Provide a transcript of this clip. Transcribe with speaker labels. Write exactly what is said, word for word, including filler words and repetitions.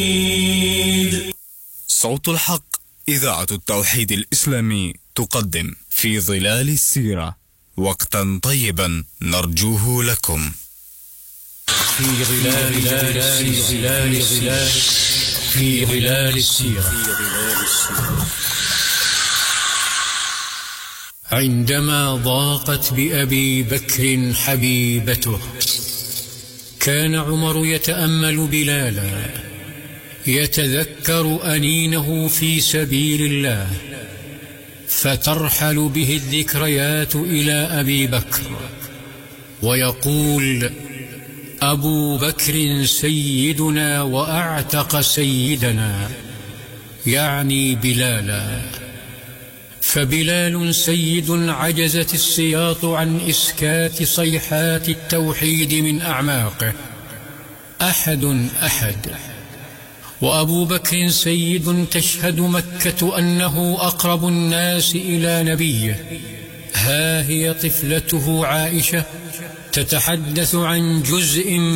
Speaker 1: صوت الحق إذاعة التوحيد الإسلامي تقدم في ظلال السيرة وقتا طيبا نرجوه لكم.
Speaker 2: في ظلال ظلال ظلال ظلال في ظلال السيرة. عندما ضاقت بأبي بكر حبيبته كان عمر يتأمل بلالا يتذكر أنينه في سبيل الله، فترحل به الذكريات إلى أبي بكر ويقول: أبو بكر سيدنا وأعتق سيدنا، يعني بلالا. فبلال سيد عجزت السياط عن إسكات صيحات التوحيد من أعماقه، أحد أحد. وأبو بكر سيد تشهد مكة أنه أقرب الناس إلى نبيه، ها هي طفلته عائشة تتحدث عن جزء